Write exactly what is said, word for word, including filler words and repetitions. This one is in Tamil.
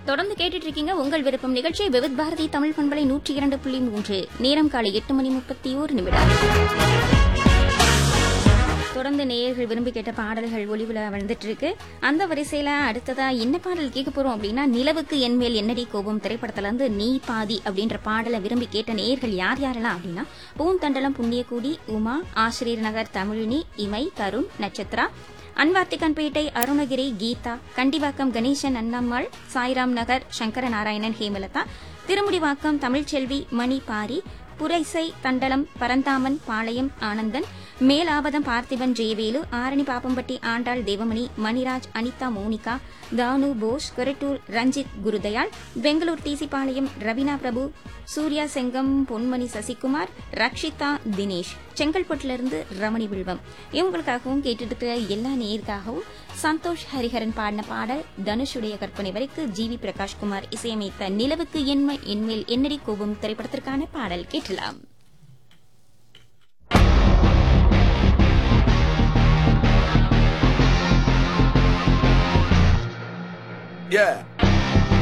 தொடர்ந்து கேட்டுட்டு இருக்கீங்க உங்கள் விருப்பம் நிகழ்ச்சி விவித் பாரதி தமிழ் பண்பலை நூற்றி இரண்டு புள்ளி மூன்று. நேரம் காலை எட்டு மணி முப்பத்தி ஓரு நிமிடம். தொடர்ந்து நேயர்கள் விரும்பி கேட்ட பாடல்கள் ஒளிவுல வந்துட்டு இருக்கு. அந்த வரிசையில அடுத்ததா என்ன பாடல் கேட்க போறோம் அப்படின்னா, நிலவுக்கு என்மேல் என்னடி கோபம் திரைப்படத்துல இருந்து நீ பாதி அப்படின்ற பாடலை விரும்பி கேட்ட நேயர்கள் யார் யாரெல்லாம் அப்படின்னா, பூந்தண்டலம் புண்ணியக்கூடி, உமா, ஆசிரியர் நகர் தமிழினி, இமை, தருண், நட்சத்திரா, அன்வார்த்திகன்பேட்டை அருணகிரி, கீதா, கண்டிவாக்கம் கணேசன், அண்ணம்மாள், சாய்ராம் நகர் சங்கரநாராயணன், ஹேமலதா, திருமுடிவாக்கம் தமிழ்ச்செல்வி, மணி, பாரி, புரைசை தண்டலம் பரந்தாமன், பாளையம் ஆனந்தன், மேலாவதம் பார்த்திபன், ஜெயவேலு, ஆரணி பாப்பம்பட்டி ஆண்டாள் தேவமணி, மணிராஜ், அனிதா, மோனிகா, தானு, போஸ், கொரட்டூர் ரஞ்சித், குருதயாள், பெங்களூர் டிசிபாளையம் ரவீனா பிரபு, சூர்யா செங்கம், பொன்மணி சசிகுமார், ரக்ஷிதா, தினேஷ், செங்கல்பட்டிலிருந்து ரமணி வில்வம். இவங்களுக்காகவும் கேட்டுட்டு இருக்கிற எல்லா நேயருக்காகவும் சந்தோஷ் ஹரிஹரன் பாடின பாடல் தனுஷுடைய கற்பனை வரைக்கு ஜி வி பிரகாஷ்குமார் இசையமைத்த நிலவுக்கு என்மை என்மேல் என்னடி கோபம் திரைப்படத்திற்கான பாடல் கேட்கலாம். Yeah.